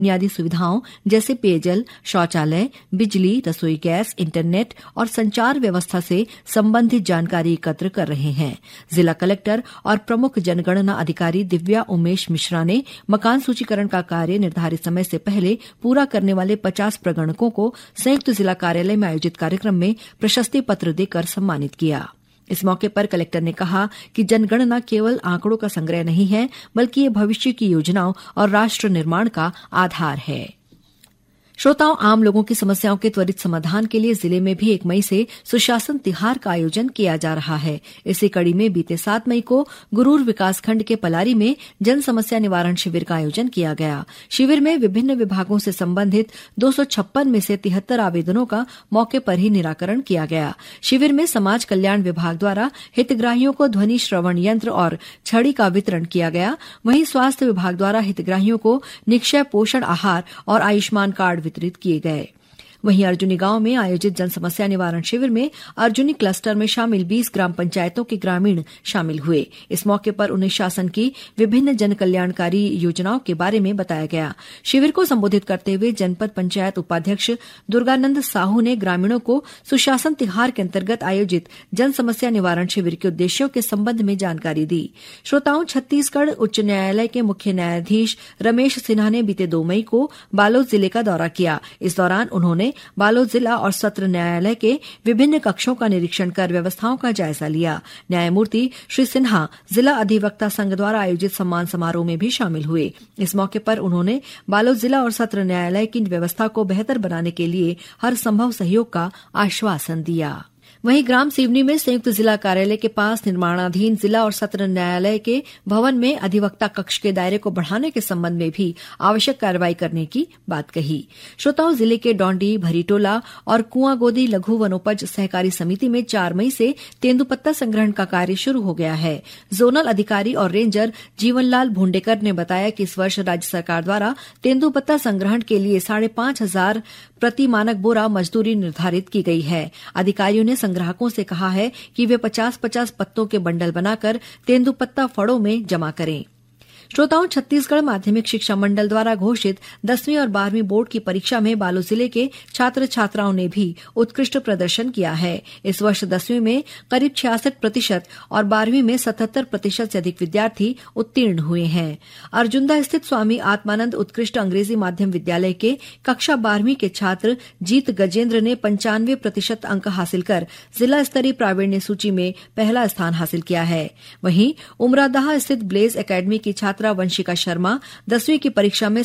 बुनियादी सुविधाओं जैसे पेयजल, शौचालय, बिजली, रसोई गैस, इंटरनेट और संचार व्यवस्था से संबंधित जानकारी एकत्र कर रहे हैं। जिला कलेक्टर और प्रमुख जनगणना अधिकारी दिव्या उमेश मिश्रा ने मकान सूचीकरण का कार्य निर्धारित समय से पहले पूरा करने वाले 50 प्रगणकों को संयुक्त जिला कार्यालय में आयोजित कार्यक्रम में प्रशस्ति पत्र देकर सम्मानित किया। इस मौके पर कलेक्टर ने कहा कि जनगणना केवल आंकड़ों का संग्रह नहीं है, बल्कि ये भविष्य की योजनाओं और राष्ट्र निर्माण का आधार है। श्रोताओं, आम लोगों की समस्याओं के त्वरित समाधान के लिए जिले में भी 1 मई से सुशासन तिहार का आयोजन किया जा रहा है। इसी कड़ी में बीते 7 मई को गुरूर विकासखंड के पलारी में जन समस्या निवारण शिविर का आयोजन किया गया। शिविर में विभिन्न विभागों से संबंधित 256 में से 73 आवेदनों का मौके पर ही निराकरण किया गया। शिविर में समाज कल्याण विभाग द्वारा हितग्राहियों को ध्वनि श्रवण यंत्र और छड़ी का वितरण किया गया। वहीं स्वास्थ्य विभाग द्वारा हितग्राहियों को निक्षय पोषण आहार और आयुष्मान कार्ड वितरित किए गए। वहीं अर्जुनी गांव में आयोजित जन समस्या निवारण शिविर में अर्जुनी क्लस्टर में शामिल 20 ग्राम पंचायतों के ग्रामीण शामिल हुए। इस मौके पर उन्हें शासन की विभिन्न जन कल्याणकारी योजनाओं के बारे में बताया गया। शिविर को संबोधित करते हुए जनपद पंचायत उपाध्यक्ष दुर्गानंद साहू ने ग्रामीणों को सुशासन तिहार के अंतर्गत आयोजित जन समस्या निवारण शिविर के उद्देश्यों के संबंध में जानकारी दी। श्रोताओं, छत्तीसगढ़ उच्च न्यायालय के मुख्य न्यायाधीश रमेश सिन्हा ने बीते 2 मई को बालोद जिले का दौरा किया। इस दौरान उन्होंने बालोद जिला और सत्र न्यायालय के विभिन्न कक्षों का निरीक्षण कर व्यवस्थाओं का जायजा लिया। न्यायमूर्ति श्री सिन्हा जिला अधिवक्ता संघ द्वारा आयोजित सम्मान समारोह में भी शामिल हुए। इस मौके पर उन्होंने बालोद जिला और सत्र न्यायालय की व्यवस्था को बेहतर बनाने के लिए हर संभव सहयोग का आश्वासन दिया। वहीं ग्राम सिवनी में संयुक्त जिला कार्यालय के पास निर्माणाधीन जिला और सत्र न्यायालय के भवन में अधिवक्ता कक्ष के दायरे को बढ़ाने के संबंध में भी आवश्यक कार्रवाई करने की बात कही। श्रोताओं, जिले के डौंडी, भरीटोला और कुआंगोदी लघु वनोपज सहकारी समिति में 4 मई से तेंदुपत्ता संग्रहण का कार्य शुरू हो गया है। जोनल अधिकारी और रेंजर जीवनलाल भुंडेकर ने बताया कि इस वर्ष राज्य सरकार द्वारा तेंदुपत्ता संग्रहण के लिए 5,500 प्रति मानक बोरा मजदूरी निर्धारित की गई है। अधिकारियों ने संग्राहकों से कहा है कि वे 50-50 पत्तों के बंडल बनाकर तेंदुपत्ता फड़ों में जमा करें। श्रोताओं, छत्तीसगढ़ माध्यमिक शिक्षा मंडल द्वारा घोषित 10वीं और 12वीं बोर्ड की परीक्षा में बालोद जिले के छात्र छात्राओं ने भी उत्कृष्ट प्रदर्शन किया है। इस वर्ष 10वीं में करीब 66% और 12वीं में 77% से अधिक विद्यार्थी उत्तीर्ण हुए हैं। अर्जुंदा स्थित स्वामी आत्मानंद उत्कृष्ट अंग्रेजी माध्यम विद्यालय के कक्षा 12वीं के छात्र जीत गजेंद्र ने 95% अंक हासिल कर जिला स्तरीय प्रावीण्य सूची में पहला स्थान हासिल किया है। वहीं उमरादाह स्थित ब्लेज एकेडमी की छात्र वंशिका शर्मा 10वीं की परीक्षा में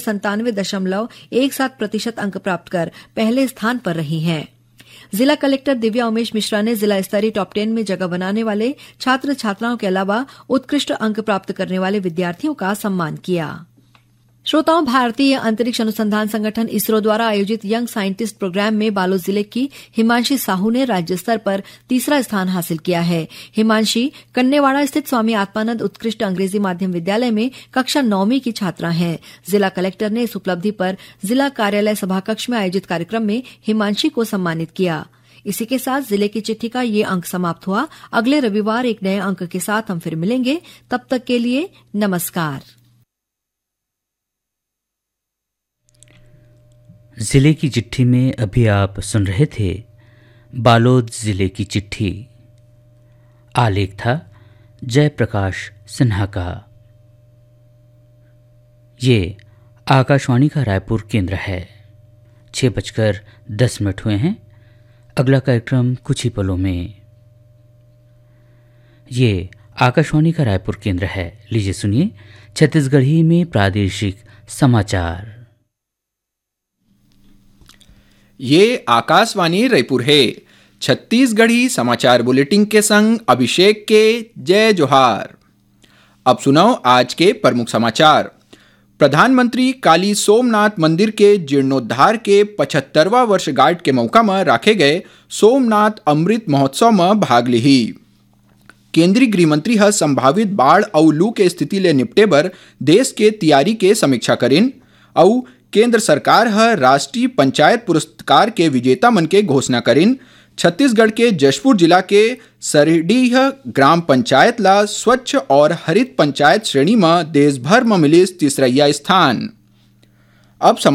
97.17% अंक प्राप्त कर पहले स्थान पर रही हैं। जिला कलेक्टर दिव्या उमेश मिश्रा ने जिला स्तरीय टॉप 10 में जगह बनाने वाले छात्र छात्राओं के अलावा उत्कृष्ट अंक प्राप्त करने वाले विद्यार्थियों का सम्मान किया। श्रोताओं, भारतीय अंतरिक्ष अनुसंधान संगठन इसरो द्वारा आयोजित यंग साइंटिस्ट प्रोग्राम में बालोद जिले की हिमांशी साहू ने राज्य स्तर पर 3रा स्थान हासिल किया है। हिमांशी कन्नेवाड़ा स्थित स्वामी आत्मानंद उत्कृष्ट अंग्रेजी माध्यम विद्यालय में कक्षा 9वीं की छात्रा हैं। जिला कलेक्टर ने इस उपलब्धि पर जिला कार्यालय सभाकक्ष में आयोजित कार्यक्रम में हिमांशी को सम्मानित किया। इसी के साथ जिले की चिट्ठी का ये अंक समाप्त हुआ। अगले रविवार एक नए अंक के साथ हम फिर मिलेंगे। तब तक के लिए नमस्कार। जिले की चिट्ठी में अभी आप सुन रहे थे बालोद जिले की चिट्ठी। आलेख था जयप्रकाश सिन्हा का। ये आकाशवाणी का रायपुर केंद्र है। 6:10 हुए हैं। अगला कार्यक्रम कुछ ही पलों में। ये आकाशवाणी का रायपुर केंद्र है। लीजिए सुनिए छत्तीसगढ़ी में प्रादेशिक समाचार। ये आकाशवाणी रायपुर है। छत्तीसगढ़ी समाचार बुलेटिन के संग अभिषेक के जय जोहार। अब सुनाओ आज के प्रमुख समाचार। प्रधानमंत्री काली सोमनाथ मंदिर के जीर्णोद्धार के 75वां वर्षगांठ के मौका में राखे गए सोमनाथ अमृत महोत्सव में भाग लिही। केंद्रीय गृह मंत्री ह संभावित बाढ़ और लू के स्थिति ले निपटे बर देश के तैयारी के समीक्षा करिन और केंद्र सरकार ह राष्ट्रीय पंचायत पुरस्कार के विजेता मन के घोषणा करिन। छत्तीसगढ़ के जशपुर जिला के सरडीह ग्राम पंचायत ला स्वच्छ और हरित पंचायत श्रेणी में देश भर में मिली 3रा स्थान। अब